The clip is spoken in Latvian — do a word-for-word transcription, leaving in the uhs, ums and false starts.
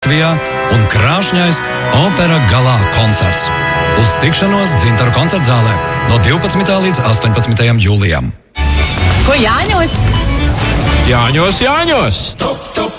Latvijā un krāšņais opera galā koncerts. Uz tikšanos Dzintaru koncertzālē no divpadsmitā līdz astoņpadsmitajam jūlijam. Ko Jāņos? Jāņos, Jāņos! Top, top,